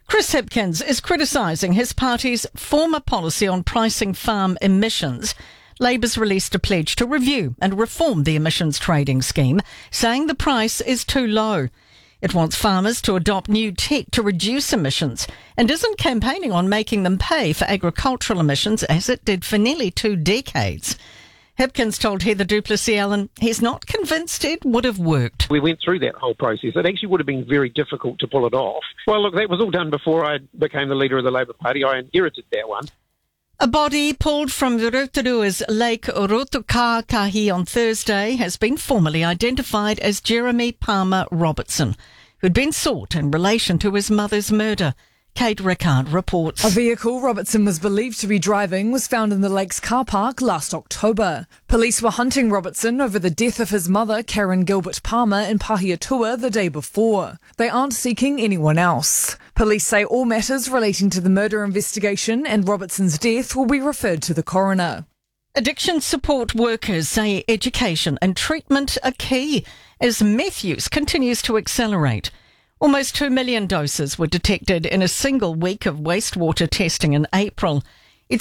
Chris Hipkins is criticising his party's former policy on pricing farm emissions. Labour's released a pledge to review and reform the emissions trading scheme, saying the price is too low. It wants farmers to adopt new tech to reduce emissions and isn't campaigning on making them pay for agricultural emissions as it did for nearly 2 decades. Hipkins told Heather du Plessis-Allen he's not convinced it would have worked. We went through that whole process. It actually would have been very difficult to pull it off. Well, look, that was all done before I became the leader of the Labour Party. I inherited that one. A body pulled from Rotorua's Lake Rotokakahi on Thursday has been formally identified as Jeremy Palmer Robertson, who'd been sought in relation to his mother's murder. Kate Rickard reports. A vehicle Robertson was believed to be driving was found in the lake's car park last October. Police were hunting Robertson over the death of his mother, Karen Gilbert Palmer, in Pahiatua the day before. They aren't seeking anyone else. Police say all matters relating to the murder investigation and Robertson's death will be referred to the coroner. Addiction support workers say education and treatment are key as meth use continues to accelerate. Almost 2 million doses were detected in a single week of wastewater testing in April. It's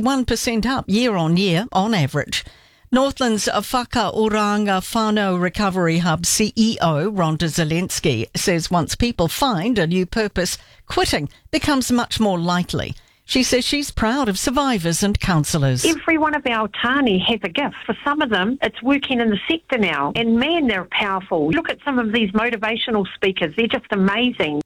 21% up year on year on average. Northland's Whakaoranga Whānau Recovery Hub CEO Rhonda Zelensky says once people find a new purpose, quitting becomes much more likely. She says she's proud of survivors and counsellors. Every one of our tāne has a gift. For some of them, it's working in the sector now. And man, they're powerful. Look at some of these motivational speakers. They're just amazing.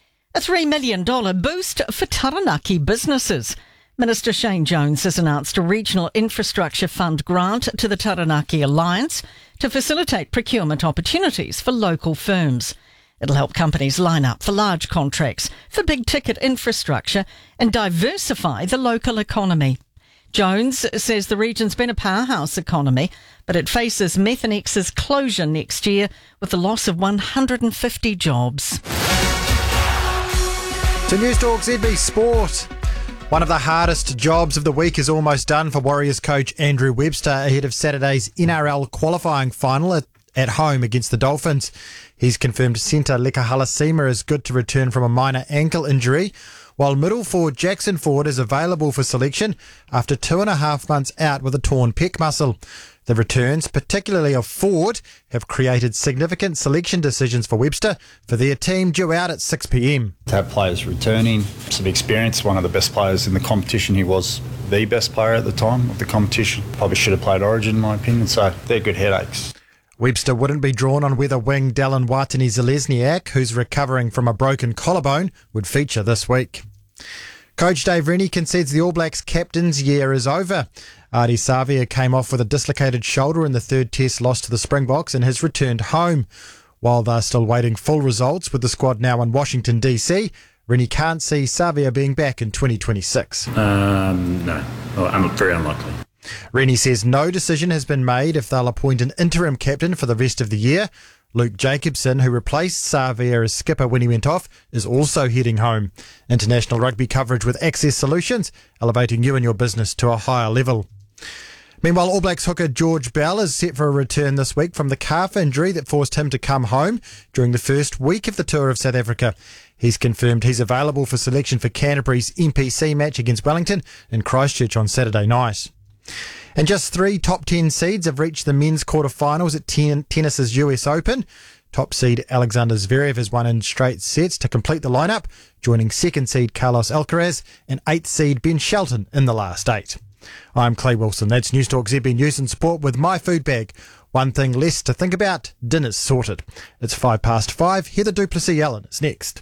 A $3 million boost for Taranaki businesses. Minister Shane Jones has announced a regional infrastructure fund grant to the Taranaki Alliance to facilitate procurement opportunities for local firms. It'll help companies line up for large contracts for big-ticket infrastructure and diversify the local economy. Jones says the region's been a powerhouse economy, but it faces Methanex's closure next year with the loss of 150 jobs. To Newstalk ZB Sport. One of the hardest jobs of the week is almost done for Warriors coach Andrew Webster ahead of Saturday's NRL qualifying final at home against the Dolphins. He's confirmed centre Leka Halasima is good to return from a minor ankle injury, while middle forward Jackson Ford is available for selection after 2.5 months out with a torn pec muscle. The returns, particularly of Ford, have created significant selection decisions for Webster for their team due out at 6 p.m. To have players returning, some experience, one of the best players in the competition. He was the best player at the time of the competition. Probably should have played Origin in my opinion, so they're good headaches. Webster wouldn't be drawn on whether wing Dallin Watene-Zelezniak, who's recovering from a broken collarbone, would feature this week. Coach Dave Rennie concedes the All Blacks captain's year is over. Ardie Savea came off with a dislocated shoulder in the third test loss to the Springboks and has returned home. While they're still waiting full results with the squad now in Washington DC, Rennie can't see Savea being back in 2026. No, I'm very unlikely. Rennie says no decision has been made if they'll appoint an interim captain for the rest of the year. Luke Jacobson, who replaced Savea as skipper when he went off, is also heading home. International rugby coverage with Access Solutions, elevating you and your business to a higher level. Meanwhile, All Blacks hooker George Bell is set for a return this week from the calf injury that forced him to come home during the first week of the tour of South Africa. He's confirmed he's available for selection for Canterbury's NPC match against Wellington in Christchurch on Saturday night. And just 3 top 10 seeds have reached the men's quarterfinals at tennis's US Open. Top seed Alexander Zverev has won in straight sets to complete the lineup, joining second seed Carlos Alcaraz and 8th seed Ben Shelton in the last 8. I'm Clay Wilson. That's Newstalk ZB News and Sport with My Food Bag. One thing less to think about, dinner's sorted. It's 5:05. Heather du Plessis-Allen is next.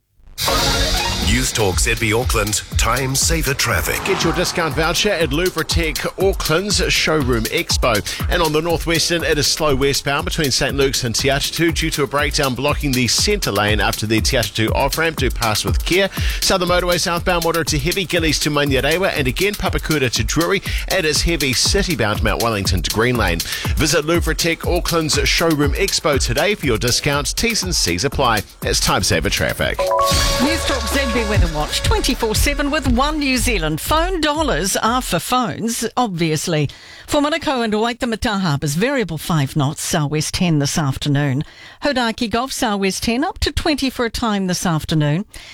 Newstalk ZB Auckland, time saver traffic. Get your discount voucher at Luvrotech Auckland's Showroom Expo. And on the northwestern, it is slow westbound between St Luke's and Te Atatu due to a breakdown blocking the centre lane after the Te Atatu off-ramp. Do pass with care. Southern motorway southbound moderate to heavy, Gillies to Manurewa, and again Papakura to Drury. It is heavy city-bound Mount Wellington to Green Lane. Visit Luvrotech Auckland's Showroom Expo today for your discounts. T's and C's apply. It's time saver traffic. Newstalk ZB Weather Watch 24/7 with One New Zealand. Phone dollars are for phones, obviously. For Manukau and Waitemata Harbours, variable 5 knots, southwest 10 this afternoon. Hodaki Gulf, southwest 10, up to 20 for a time this afternoon.